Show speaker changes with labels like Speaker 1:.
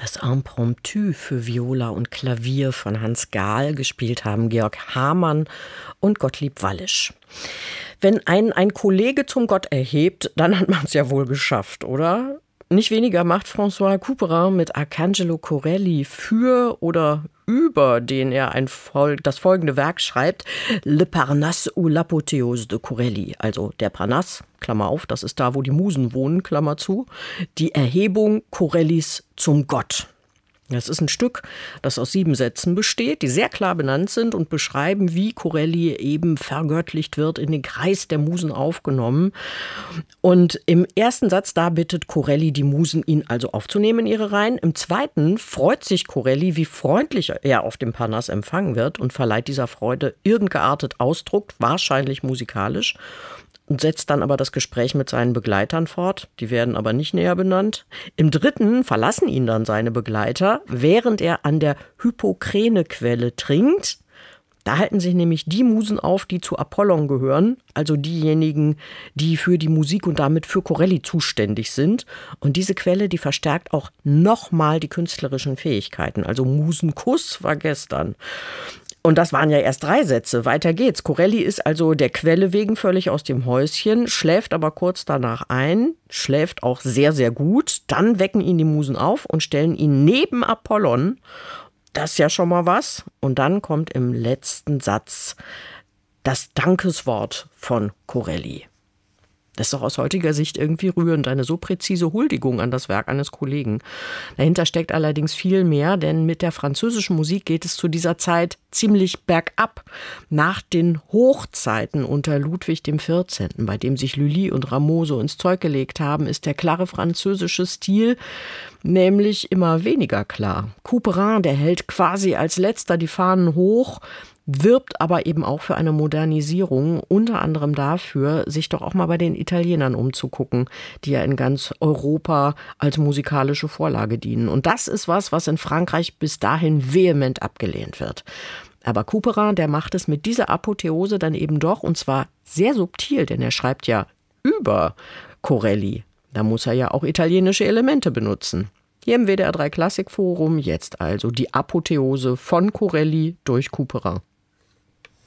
Speaker 1: Das Impromptu für Viola und Klavier von Hans Gahl, gespielt haben Georg Hamann und Gottlieb Wallisch. Wenn ein Kollege zum Gott erhebt, dann hat man es ja wohl geschafft, oder? Nicht weniger macht François Couperin mit Arcangelo Corelli für oder über den er das folgende Werk schreibt: Le Parnasse ou l'apothéose de Corelli, also der Parnasse, Klammer auf, das ist da, wo die Musen wohnen, Klammer zu, die Erhebung Corellis zum Gott. Das ist ein Stück, das aus 7 Sätzen besteht, die sehr klar benannt sind und beschreiben, wie Corelli eben vergöttlicht wird, in den Kreis der Musen aufgenommen. Und im ersten Satz, da bittet Corelli die Musen, ihn also aufzunehmen in ihre Reihen. Im zweiten freut sich Corelli, wie freundlich er auf dem Parnasse empfangen wird und verleiht dieser Freude irgendgeartet Ausdruck, wahrscheinlich musikalisch. Und setzt dann aber das Gespräch mit seinen Begleitern fort. Die werden aber nicht näher benannt. Im dritten verlassen ihn dann seine Begleiter, während er an der Hippokrane-Quelle trinkt. Da halten sich nämlich die Musen auf, die zu Apollon gehören, also diejenigen, die für die Musik und damit für Corelli zuständig sind. Und diese Quelle, die verstärkt auch nochmal die künstlerischen Fähigkeiten. Also Musenkuss war gestern. Und das waren ja erst 3 Sätze. Weiter geht's. Corelli ist also der Quelle wegen völlig aus dem Häuschen, schläft aber kurz danach ein, schläft auch sehr, sehr gut. Dann wecken ihn die Musen auf und stellen ihn neben Apollon. Das ist ja schon mal was. Und dann kommt im letzten Satz das Dankeswort von Corelli. Das ist doch aus heutiger Sicht irgendwie rührend, eine so präzise Huldigung an das Werk eines Kollegen. Dahinter steckt allerdings viel mehr, denn mit der französischen Musik geht es zu dieser Zeit ziemlich bergab. Nach den Hochzeiten unter Ludwig XIV., bei dem sich Lully und Rameau so ins Zeug gelegt haben, ist der klare französische Stil nämlich immer weniger klar. Couperin, der hält quasi als letzter die Fahnen hoch, wirbt aber eben auch für eine Modernisierung, unter anderem dafür, sich doch auch mal bei den Italienern umzugucken, die ja in ganz Europa als musikalische Vorlage dienen. Und das ist was in Frankreich bis dahin vehement abgelehnt wird. Aber Couperin, der macht es mit dieser Apotheose dann eben doch, und zwar sehr subtil, denn er schreibt ja über Corelli. Da muss er ja auch italienische Elemente benutzen. Hier im WDR 3 Klassikforum jetzt also die Apotheose von Corelli durch Couperin.